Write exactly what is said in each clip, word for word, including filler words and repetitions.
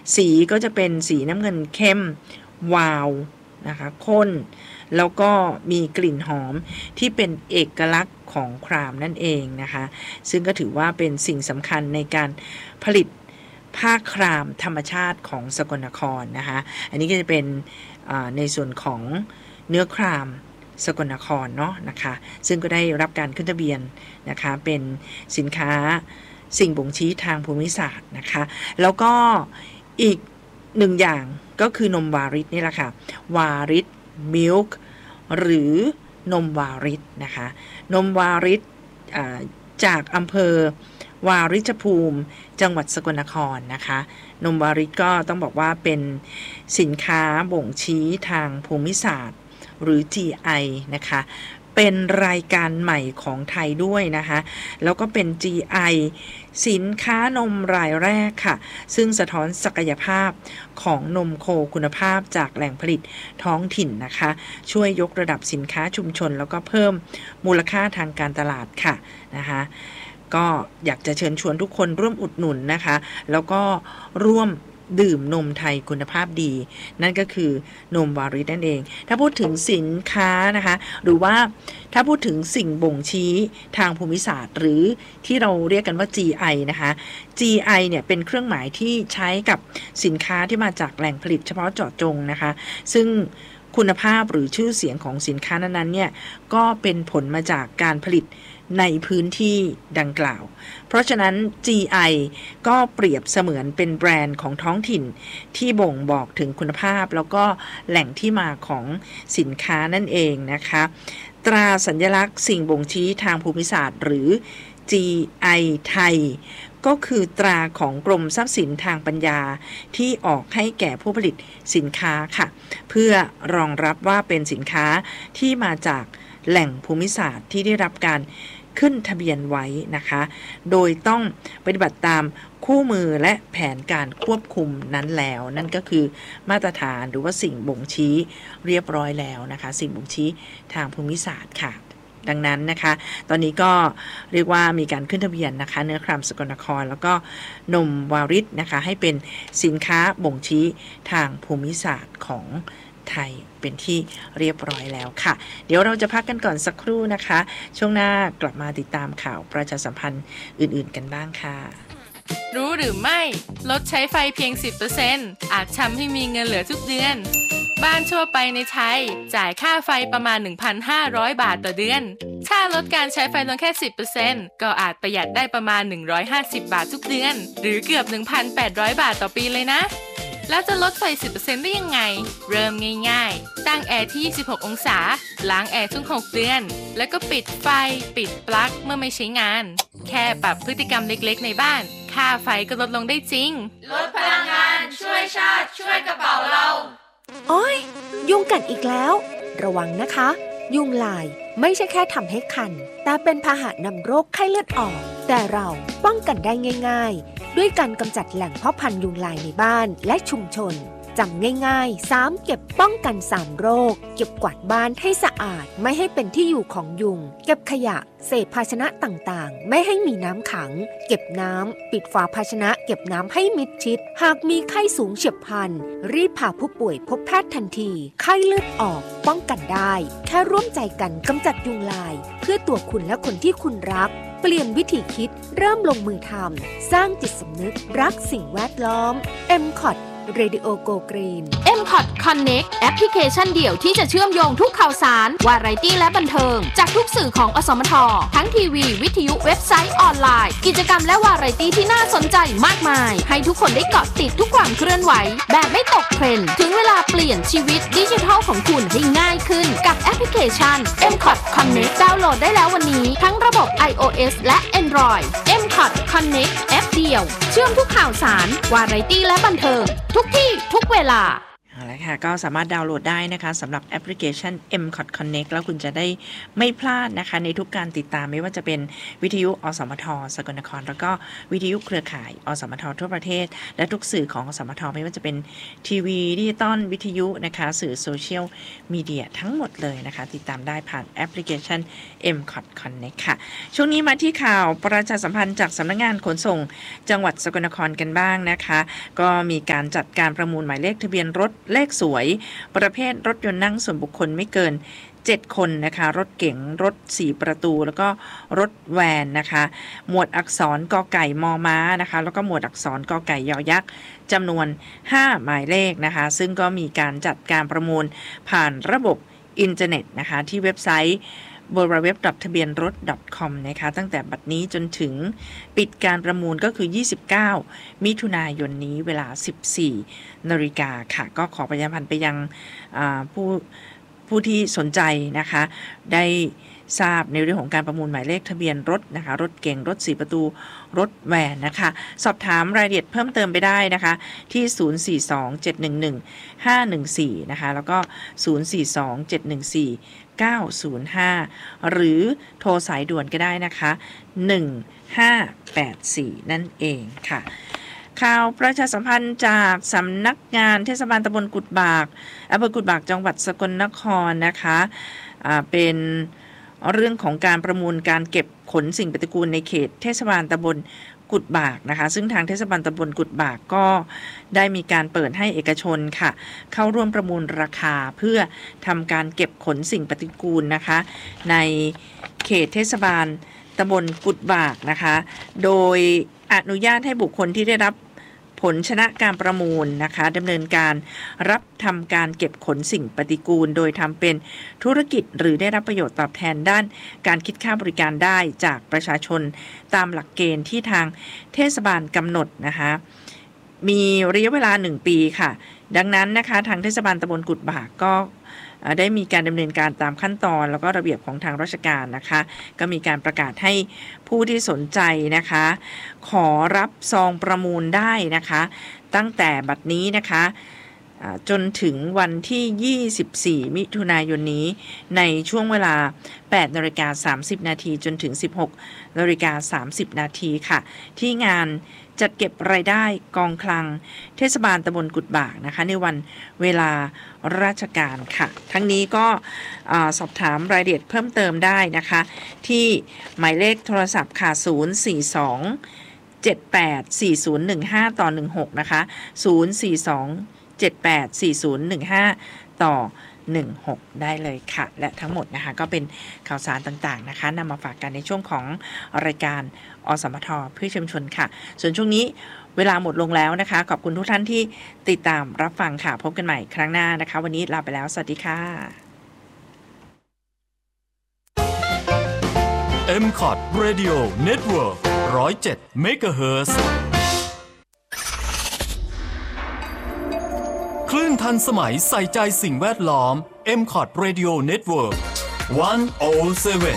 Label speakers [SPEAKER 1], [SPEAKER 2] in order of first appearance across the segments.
[SPEAKER 1] สีก็จะเป็นสีน้ำเงินเข้มวาวนะคะข้นแล้วก็มีกลิ่นหอมที่เป็นเอกลักษณ์ของครามนั่นเองนะคะซึ่งก็ถือว่าเป็นสิ่งสำคัญในการผลิตผ้าครามธรรมชาติของสกลนครนะคะอันนี้ก็จะเป็นในส่วนของเนื้อครามสกลนครเนาะนะคะซึ่งก็ได้รับการขึ้นทะเบียนนะคะเป็นสินค้าสิ่งบ่งชี้ทางภูมิศาสตร์นะคะแล้วก็อีกหนึ่งอย่างก็คือนมวาริสนี่แหละค่ะวาริสมิลค์หรือนมวาริสนะคะนมวาริสจากอำเภอวาริชภูมิจังหวัดสกลนครนะคะนมวาริสก็ต้องบอกว่าเป็นสินค้าบ่งชี้ทางภูมิศาสตร์หรือ จี ไอ นะคะเป็นรายการใหม่ของไทยด้วยนะคะแล้วก็เป็น จี ไอ สินค้านมรายแรกค่ะซึ่งสะท้อนศักยภาพของนมโคคุณภาพจากแหล่งผลิตท้องถิ่นนะคะช่วยยกระดับสินค้าชุมชนแล้วก็เพิ่มมูลค่าทางการตลาดค่ะนะคะก็อยากจะเชิญชวนทุกคนร่วมอุดหนุนนะคะแล้วก็ร่วมดื่มนมไทยคุณภาพดีนั่นก็คือนมวาริสนั่นเองถ้าพูดถึงสินค้านะคะหรือว่าถ้าพูดถึงสิ่งบ่งชี้ทางภูมิศาสตร์หรือที่เราเรียกกันว่า จี ไอ นะคะ จี ไอ เนี่ยเป็นเครื่องหมายที่ใช้กับสินค้าที่มาจากแหล่งผลิตเฉพาะเจาะจงนะคะซึ่งคุณภาพหรือชื่อเสียงของสินค้านั้นๆเนี่ยก็เป็นผลมาจากการผลิตในพื้นที่ดังกล่าวเพราะฉะนั้น จี ไอ ก็เปรียบเสมือนเป็นแบรนด์ของท้องถิ่นที่บ่งบอกถึงคุณภาพแล้วก็แหล่งที่มาของสินค้านั่นเองนะคะตราสัญลักษณ์สิ่งบ่งชี้ทางภูมิศาสตร์หรือ จี ไอ ไทยก็คือตราของกรมทรัพย์สินทางปัญญาที่ออกให้แก่ผู้ผลิตสินค้าค่ะเพื่อรองรับว่าเป็นสินค้าที่มาจากแหล่งภูมิศาสตร์ที่ได้รับการขึ้นทะเบียนไว้นะคะโดยต้องปฏิบัติตามคู่มือและแผนการควบคุมนั้นแล้วนั่นก็คือมาตรฐานหรือว่าสิ่งบ่งชี้เรียบร้อยแล้วนะคะสิ่งบ่งชี้ทางภูมิศาสตร์ค่ะดังนั้นนะคะตอนนี้ก็เรียกว่ามีการขึ้นทะเบียนนะคะเนื้อครามสกลนครแล้วก็นมวาริสนะคะให้เป็นสินค้าบ่งชี้ทางภูมิศาสตร์ของไทยเป็นที่เรียบร้อยแล้วค่ะเดี๋ยวเราจะพักกันก่อนสักครู่นะคะช่วงหน้ากลับมาติดตามข่าวประชาสัมพันธ์อื่นๆกันบ้างค่ะ
[SPEAKER 2] รู้หรือไม่ลดใช้ไฟเพียง สิบเปอร์เซ็นต์ อาจทำให้มีเงินเหลือทุกเดือนบ้านทั่วไปในไทยจ่ายค่าไฟประมาณ หนึ่งพันห้าร้อย บาทต่อเดือนถ้าลดการใช้ไฟลงแค่ สิบเปอร์เซ็นต์ ก็อาจประหยัดได้ประมาณหนึ่งร้อยห้าสิบบาททุกเดือนหรือเกือบ หนึ่งพันแปดร้อย บาทต่อปีเลยนะแล้วจะลดไฟ สิบเปอร์เซ็นต์ ได้ยังไงเริ่มง่ายๆตั้งแอร์ที่ยี่สิบหกองศาล้างแอร์ทุกหกเดือนแล้วก็ปิดไฟปิดปลั๊กเมื่อไม่ใช้งานแค่ปรับพฤติกรรมเล็กๆในบ้านค่าไฟก็ลดลงได้จริง
[SPEAKER 3] ลดพลังงานช่วยชาติช่วยกระเป๋าเรา
[SPEAKER 4] โอ้ยยุงกัดอีกแล้วระวังนะคะยุงลายไม่ใช่แค่ทำให้คันแต่เป็นพาหะนำโรคไข้เลือดออกแต่เราป้องกันได้ง่ายๆด้วยการกำจัดแหล่งเพาะพันธุ์ยุงลายในบ้านและชุมชนจำง่ายๆสามเก็บป้องกันสามโรคเก็บกวาดบ้านให้สะอาดไม่ให้เป็นที่อยู่ของยุงเก็บขยะเศษภาชนะต่างๆไม่ให้มีน้ำขังเก็บน้ำปิดฝาภาชนะเก็บน้ำให้มิดชิดหากมีไข้สูงเฉียบพลันรีบพาผู้ป่วยพบแพทย์ทันทีไข้เลือดออกป้องกันได้แค่ร่วมใจกันกำจัดยุงลายเพื่อตัวคุณและคนที่คุณรักเปลี่ยนวิธีคิดเริ่มลงมือทำสร้างจิตสำนึกรักสิ่งแวดล้อม เอ็ม ซี โอ ที Radio Go Green
[SPEAKER 5] เอ็ม ซี โอ ที Connect แอปพลิเคชันเดี่ยวที่จะเชื่อมโยงทุกข่าวสารวาไรตี้และบันเทิงจากทุกสื่อของอสมททั้งทีวีวิทยุเว็บไซต์ออนไลน์กิจกรรมและวาไรตี้ที่น่าสนใจมากมายให้ทุกคนได้เกาะติดทุกความเคลื่อนไหวแบบไม่ตกเทรนด์ถึงเวลาเปลี่ยนชีวิตดิจิทัลของคุณให้ง่ายขึ้นกับแอปพลิเคชัน เอ็ม ซี โอ ที Connect ดาวน์โหลดได้แล้ววันนี้ทั้งระบบ iOS และ Android เอ็ม ซี โอ ที Connect แอปเดียวเชื่อมทุกข่าวสารวาไรตี้และบันเทิงทุกที่ทุกเวลา
[SPEAKER 1] เอาละค่ะก็สามารถดาวน์โหลดได้นะคะสำหรับแอปพลิเคชัน เอ็ม ซี โอ ที Connect แล้วคุณจะได้ไม่พลาดนะคะในทุกการติดตามไม่ว่าจะเป็นวิทยุอสมทสกลนครแล้วก็วิทยุเครือข่ายอสมททั่วประเทศและทุกสื่อของอสมทไม่ว่าจะเป็นทีวีดิจิตอลวิทยุนะคะสื่อโซเชียลมีเดียทั้งหมดเลยนะคะติดตามได้ผ่านแอปพลิเคชัน เอ็ม ซี โอ ที Connect ค่ะช่วงนี้มาที่ข่าวประชาสัมพันธ์จากสำนักงานขนส่งจังหวัดสกลนครกันบ้างนะคะก็มีการจัดการประมูลหมายเลขทะเบียนรถเลขสวยประเภทรถยนต์นั่งส่วนบุคคลไม่เกินเจ็ดคนนะคะรถเก๋งรถสี่ประตูแล้วก็รถแวนนะคะหมวดอักษรกอไก่มอม้านะคะแล้วก็หมวดอักษรกอไก่ยอยักษ์จำนวนห้าหมายเลขนะคะซึ่งก็มีการจัดการประมูลผ่านระบบอินเทอร์เน็ตนะคะที่เว็บไซต์ ดับเบิลยู ดับเบิลยู ดับเบิลยู ดอท ทะเบียนรถ ดอท คอม นะคะตั้งแต่บัดนี้จนถึงปิดการประมูลก็คือยี่สิบเก้ามิถุนายนนี้เวลา สิบสี่นาฬิกาค่ะก็ขอประชาสัมพันธ์ไปยังผู้ผู้ที่สนใจนะคะได้ทราบในเรื่องของการประมูลหมายเลขทะเบียนรถนะคะรถเก๋งรถสี่ประตูรถแวนนะคะสอบถามรายละเอียดเพิ่มเติมไปได้นะคะที่ศูนย์ สี่ สอง เจ็ด หนึ่ง หนึ่ง ห้า หนึ่ง สี่นะคะแล้วก็ศูนย์ สี่ สอง เจ็ด หนึ่ง สี่ เก้า ศูนย์ ห้าหรือโทรสายด่วนก็ได้นะคะหนึ่ง ห้า แปด สี่นั่นเองค่ะข่าวประชาสัมพันธ์จากสำนักงานเทศบาลตำบลกุดบากอำเภอกุดบากจังหวัดสกลนครนะคะอ่าเป็นเรื่องของการประมูลการเก็บขนสิ่งปฏิกูลในเขตเทศบาลตำบลกุดบากนะคะซึ่งทางเทศบาลตำบลกุดบากก็ได้มีการเปิดให้เอกชนค่ะเข้าร่วมประมูลราคาเพื่อทำการเก็บขนสิ่งปฏิกูลนะคะในเขตเทศบาลตำบลกุดบากนะคะโดยอนุญาตให้บุคคลที่ได้รับผลชนะการประมูลนะคะดำเนินการรับทำการเก็บขนสิ่งปฏิกูลโดยทำเป็นธุรกิจหรือได้รับประโยชน์ตอบแทนด้านการคิดค่าบริการได้จากประชาชนตามหลักเกณฑ์ที่ทางเทศบาลกำหนดนะคะมีระยะเวลาหนึ่งปีค่ะดังนั้นนะคะทางเทศบาลตำบลกุดบากก็ได้มีการดำเนินการตามขั้นตอนแล้วก็ระเบียบของทางราชการนะคะก็มีการประกาศให้ผู้ที่สนใจนะคะขอรับซองประมูลได้นะคะตั้งแต่บัดนี้นะคะจนถึงวันที่ยี่สิบสี่มิถุนายนนี้ในช่วงเวลา แปดนาฬิกาสามสิบนาทีจนถึง สิบหกนาฬิกาสามสิบนาทีค่ะที่งานจัดเก็บรายได้กองคลังเทศบาลตำบลกุดบากนะคะในวันเวลาราชการค่ะทั้งนี้ก็สอบถามรายละเอียดเพิ่มเติมได้นะคะที่หมายเลขโทรศัพท์ค่ะศูนย์ สี่ สอง เจ็ด แปด สี่ ศูนย์ หนึ่ง ห้า ต่อ หนึ่งหกนะคะศูนย์ สี่ สอง เจ็ด แปด สี่ ศูนย์ หนึ่ง ห้า ต่อหนึ่งหกได้เลยค่ะและทั้งหมดนะคะก็เป็นข่าวสารต่างๆนะคะนำมาฝากกันในช่วงของรายการอสมทเพื่อชุมชนค่ะส่วนช่วงนี้เวลาหมดลงแล้วนะคะขอบคุณทุกท่านที่ติดตามรับฟังค่ะพบกันใหม่ครั้งหน้านะคะวันนี้ลาไปแล้วสวัสดีค่ะ
[SPEAKER 6] เอ็ม ซี โอ ที Radio Network หนึ่งศูนย์เจ็ด เมกะเฮิรตซ์ คลื่นทันสมัยใส่ใจสิ่งแวดล้อม เอ็ม ซี โอ ที Radio Network หนึ่งศูนย์เจ็ด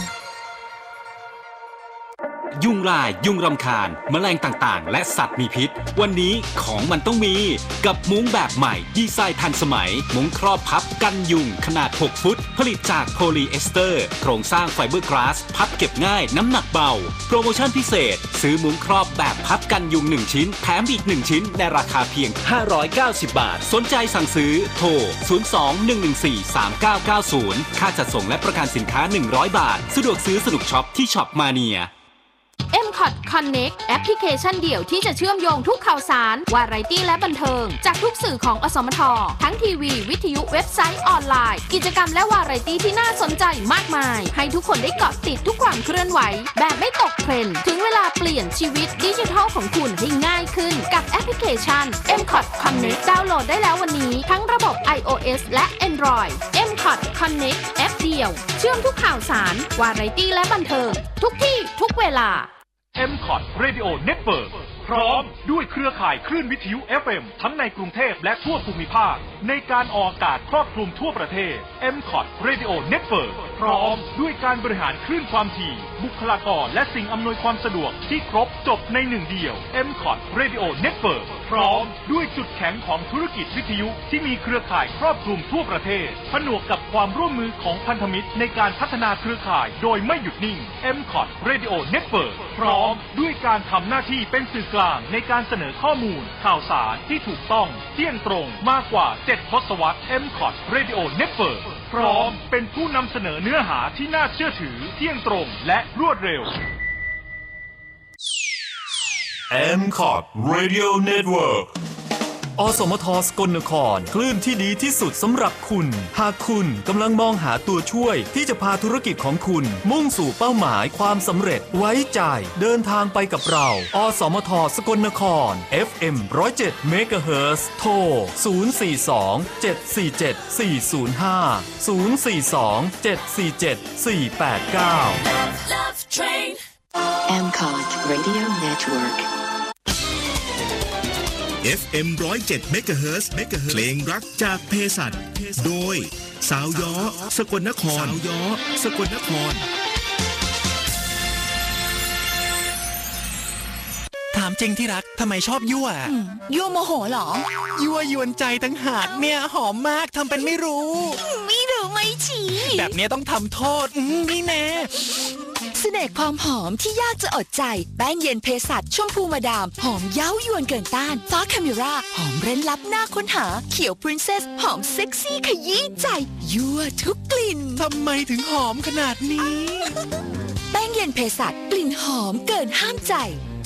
[SPEAKER 7] ยุงลายยุงรำคาญแมลงต่างๆและสัตว์มีพิษวันนี้ของมันต้องมีกับมุ้งแบบใหม่ดีไซน์ทันสมัยมุ้งครอบพับกันยุงขนาดหกฟุตผลิตจากโพลีเอสเตอร์โครงสร้างไฟเบอร์กลาสพับเก็บง่ายน้ำหนักเบาโปรโมชั่นพิเศษซื้อมุ้งครอบแบบพับกันยุงหนึ่งชิ้นแถมอีกหนึ่งชิ้นในราคาเพียงห้าร้อยเก้าสิบบาทสนใจสั่งซื้อโทรศูนย์ สอง หนึ่ง หนึ่ง สี่ สาม เก้า เก้า ศูนย์ค่าจัดส่งและประกันสินค้าหนึ่งร้อยบาทสะดวกซื้อสนุกช็อปที่ช็อปมาเนีย
[SPEAKER 5] เอ็ม ซี โอ ที Connect แอปพลิเคชันเดี่ยวที่จะเชื่อมโยงทุกข่าวสารวาไรตี้และบันเทิงจากทุกสื่อของอสมททั้งทีวีวิทยุเว็บไซต์ออนไลน์กิจกรรมและวาไรตี้ที่น่าสนใจมากมายให้ทุกคนได้เกาะติดทุกความเคลื่อนไหวแบบไม่ตกเทรนด์ถึงเวลาเปลี่ยนชีวิตดิจิทัลของคุณให้ง่ายขึ้นกับแอปพลิเคชัน เอ็ม ซี โอ ที Connect ดาวน์โหลดได้แล้ววันนี้ทั้งระบบ ไอ โอ เอส และ Android เอ็ม ซี โอ ที Connect แอปเดียวเชื่อมทุกข่าวสารวาไรตี้และบันเทิงทุกที่ทุกเวลา
[SPEAKER 6] เอ็ม ซี โอ ที Radio Network
[SPEAKER 8] พร้อมด้วยเครือข่ายคลื่นวิทยุ เอฟ เอ็ม ทั้งในกรุงเทพและทั่วภูมิภาคในการออกอากาศครอบคลุมทั่วประเทศ เอ็ม คอท Radio Network พร้อมด้วยการบริหารคลื่นความถี่บุคลากรและสิ่งอำนวยความสะดวกที่ครบจบในหนึ่งเดียว เอ็ม คอท Radio Network พร้อมด้วยจุดแข็งของธุรกิจวิทยุที่มีเครือข่ายครอบคลุมทั่วประเทศผนวกกับความร่วมมือของพันธมิตรในการพัฒนาเครือข่ายโดยไม่หยุดนิ่ง เอ็ม คอท Radio Network พร้อมด้วยการทำหน้าที่เป็นสื่อกลางในการเสนอข้อมูลข่าวสารที่ถูกต้องเที่ยงตรงมากกว่าเจ็ดทศวรรษ เอ็ม คอท Radio Network พร้อมเป็นผู้นำเสนอเนื้อหาที่น่าเชื่อถือเที่ยงตรงและรวดเร็ว
[SPEAKER 6] เอ็ม คอท Radio Network อสมทสกลนครคลื่นที่ดีที่สุดสำหรับคุณหากคุณกำลังมองหาตัวช่วยที่จะพาธุรกิจของคุณมุ่งสู่เป้าหมายความสำเร็จไว้ใจเดินทางไปกับเราอสมทสกลนคร เอฟ เอ็ม หนึ่งศูนย์เจ็ด เมกะเฮิรตซ์ โทร ศูนย์ สี่ สอง เจ็ด สี่ เจ็ด สี่ ศูนย์ ห้า ศูนย์ สี่ สอง เจ็ด สี่ เจ็ด สี่ แปด เก้า
[SPEAKER 9] เอ็ม คอท Radio Network
[SPEAKER 10] เอฟ เอ็ม หนึ่งศูนย์เจ็ด เมกะเฮิรตซ์ เพลงรักจากเภสัชโดยสาวย้อสกลนครสาวย้อสกลนคร
[SPEAKER 11] ถามจริงที่รักทำไมชอบยั่ว
[SPEAKER 12] ยั่วโมโหเหรอ
[SPEAKER 11] ยั่วยวนใจตั้งหากเนี่ยหอมมากทำเป็นไม่รู้
[SPEAKER 12] ไม่รู้ไม่ชี้
[SPEAKER 11] แบบนี้ต้องทำโทษนี่แน่
[SPEAKER 12] เสน่ห์ความหอมที่ยากจะอดใจแป้งเย็นเภสัชชมพูมาดามหอมเย้ายวนเกินต้านฟ้าคาเมราหอมเร้นลับหน้าค้นหาเขียวพรินเซสหอมเซ็กซี่ขยี้ใจยั่วทุกกลิ่น
[SPEAKER 11] ทำไมถึงหอมขนาดนี้
[SPEAKER 12] แป้งเย็นเภสัชกลิ่นหอมเกินห้ามใจ